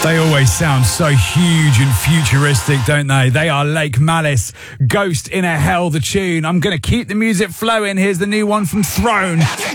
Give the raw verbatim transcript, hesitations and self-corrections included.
They always sound so huge and futuristic, don't they? They are Lake Malice, Ghost in a Hell, the tune. I'm going to keep the music flowing. Here's the new one from Throne.